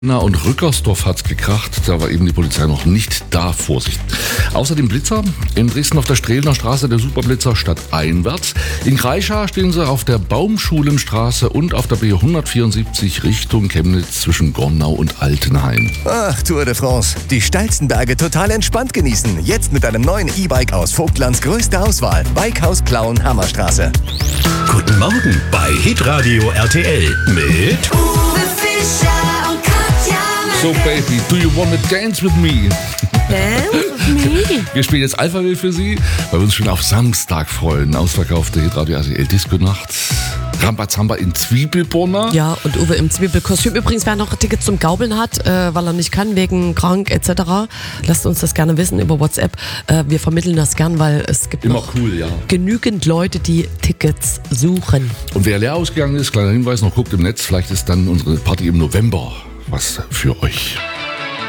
Na und Rückersdorf hat's gekracht, da war eben die Polizei noch nicht da. Vorsicht. Außerdem Blitzer, in Dresden auf der Strehlener Straße der Superblitzer stadteinwärts. In Kreischa stehen sie auf der Baumschulenstraße und auf der B174 Richtung Chemnitz zwischen Gornau und Altenheim. Ach, Tour de France. Die steilsten Berge total entspannt genießen. Jetzt mit einem neuen E-Bike aus Vogtlands größte Auswahl. Bikehaus Plauen Hammerstraße. Guten Morgen bei Hitradio RTL mit Uwe Fischer und Katja So Baby, do you wanna dance with me? Me? Wir spielen jetzt Alphaville für Sie, weil wir uns schon auf Samstag freuen. Ausverkaufte Hitradio RTL Disco-Nacht. Rambazamba in Zwiebelburner. Ja, und Uwe im Zwiebelkostüm. Übrigens, wer noch Tickets zum Gaubeln hat, weil er nicht kann, wegen krank etc., lasst uns das gerne wissen über WhatsApp. Wir vermitteln das gern, weil es gibt Immer noch cool, ja. genügend Leute, die Tickets suchen. Und wer leer ausgegangen ist, kleiner Hinweis, noch guckt im Netz, vielleicht ist dann unsere Party im November was für euch.